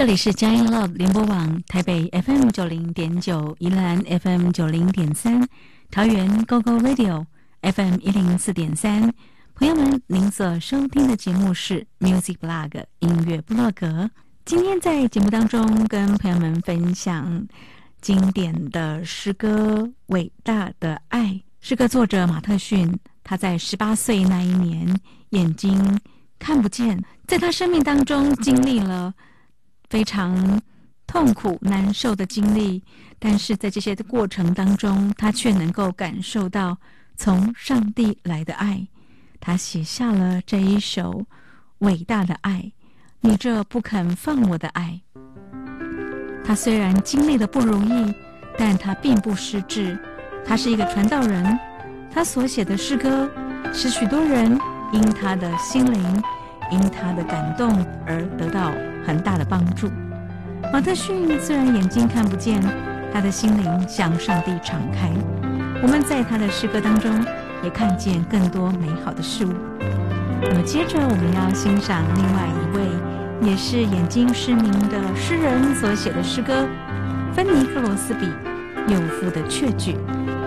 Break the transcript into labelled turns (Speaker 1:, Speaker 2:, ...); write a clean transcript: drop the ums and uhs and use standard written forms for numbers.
Speaker 1: 这里是佳音 Love 联播网台北 FM90.9、宜兰 FM90.3、桃园 GoGo Radio FM 104.3。朋友们，您所收听的节目是 Music Blog 音乐部落格。今天在节目当中跟朋友们分享经典的诗歌《伟大的爱》。诗歌作者马特逊，他在18岁那一年眼睛看不见，在他生命当中经历了非常痛苦难受的经历，但是在这些的过程当中，他却能够感受到从上帝来的爱。他写下了这一首伟大的爱，你这不肯放我的爱。他虽然经历了不容易，但他并不失志。他是一个传道人，他所写的诗歌使许多人因他的心灵，因他的感动而得到很大的帮助。马特逊虽然眼睛看不见，他的心灵向上帝敞开。我们在他的诗歌当中也看见更多美好的事物。那么接着我们要欣赏另外一位也是眼睛失明的诗人所写的诗歌，芬尼克罗斯比《有福的确据》。